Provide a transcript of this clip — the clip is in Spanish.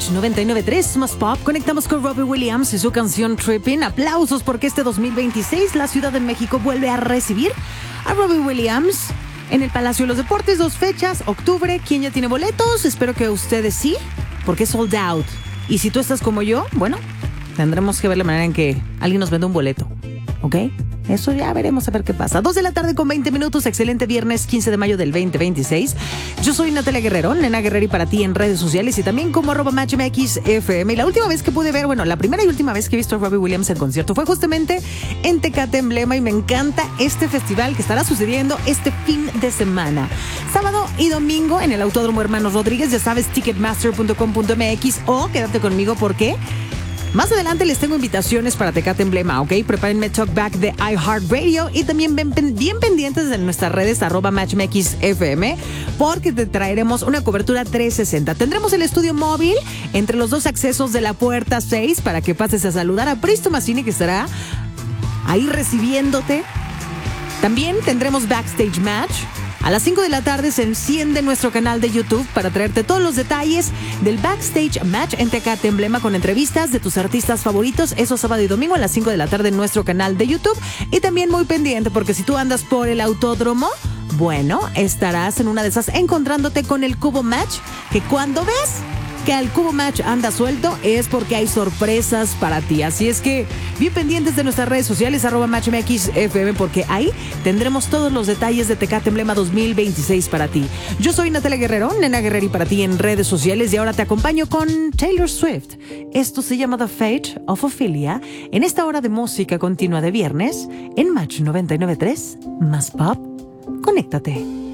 Match 99.3 más pop. Conectamos con Robbie Williams y su canción Tripping. Aplausos porque este 2026 la Ciudad de México vuelve a recibir a Robbie Williams en el Palacio de los Deportes. 2 fechas, octubre. ¿Quién ya tiene boletos? Espero que ustedes sí, porque es sold out. Y si tú estás como yo, bueno, tendremos que ver la manera en que alguien nos venda un boleto, ¿ok? Eso ya veremos a ver qué pasa. 2 de la tarde con 20 minutos. Excelente viernes 15 de mayo del 2026. Yo soy Natalia Guerrero, Nena Guerrero, y para ti en redes sociales y también como @MatchMXFM. Y la última vez que pude ver, bueno, la primera y última vez que he visto a Robbie Williams en concierto fue justamente en Tecate Emblema, y me encanta este festival que estará sucediendo este fin de semana. Sábado y domingo en el Autódromo Hermanos Rodríguez, ya sabes, ticketmaster.com.mx, o quédate conmigo porque más adelante les tengo invitaciones para Tecate Emblema, ¿ok? Prepárenme Talkback de iHeartRadio y también bien pendientes de nuestras redes @MatchMXFM, porque te traeremos una cobertura 360. Tendremos el estudio móvil entre los 2 accesos de la puerta 6 para que pases a saludar a Pristo Massini, que estará ahí recibiéndote. También tendremos Backstage Match. A las 5 de la tarde se enciende nuestro canal de YouTube para traerte todos los detalles del Backstage Match en Tecate Emblema, con entrevistas de tus artistas favoritos. Eso sábado y domingo a las 5 de la tarde en nuestro canal de YouTube. Y también muy pendiente, porque si tú andas por el autódromo, bueno, estarás en una de esas encontrándote con el Cubo Match, que cuando ves que el Cubo Match anda suelto es porque hay sorpresas para ti. Así es que bien pendientes de nuestras redes sociales @MatchMXFM, porque ahí tendremos todos los detalles de Tecate Emblema 2026 para ti. Yo soy Natalia Guerrero, Nena Guerrero, y para ti en redes sociales, y ahora te acompaño con Taylor Swift. Esto se llama The Fate of Ophelia en esta hora de música continua de viernes en Match 99.3 más pop. Conéctate.